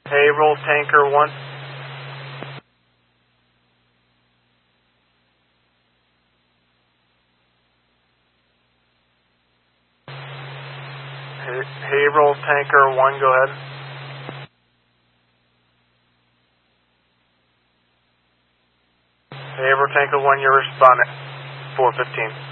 Haverhill Tanker 1. Haverhill Tanker 1, go ahead. Haverhill Tanker 1, you're responding. 415.